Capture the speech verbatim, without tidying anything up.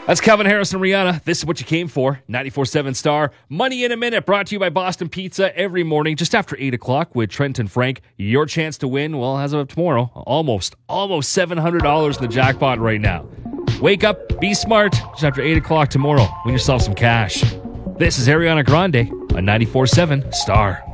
That's Calvin Harris and Rihanna. This is what you came for. ninety-four point seven Star. Money in a Minute, brought to you by Boston Pizza every morning just after eight o'clock with Trent and Frank. Your chance to win, well, as of tomorrow, almost, almost seven hundred dollars in the jackpot right now. Wake up, be smart, just after eight o'clock tomorrow. Win yourself some cash. This is Ariana Grande on ninety-four point seven Star.